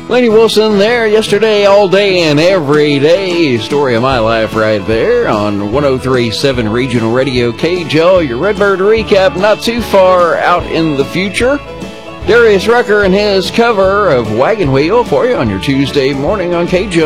Laney Wilson there yesterday, all day and every day. Story of my life right there on 103.7 Regional Radio KJL. Your Redbird recap not too far out in the future. Darius Rucker and his cover of Wagon Wheel for you on your Tuesday morning on KJL.